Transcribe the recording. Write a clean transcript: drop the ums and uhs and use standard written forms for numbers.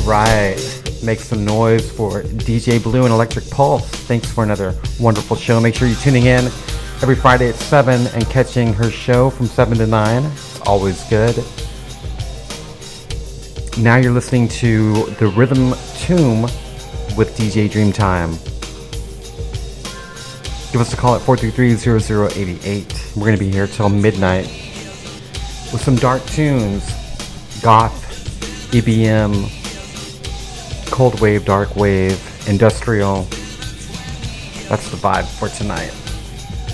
right. Make some noise for DJ Blue and Electric Pulse. Thanks for another wonderful show. Make sure you're tuning in every Friday at 7 and catching her show from 7 to 9. It's always good. Now you're listening to The Rhythm Tomb with DJ Dreamtime. Give us a call at 433-0088. We're going to be here till midnight with some dark tunes. Goth, EBM, cold wave, dark wave, industrial. That's the vibe for tonight.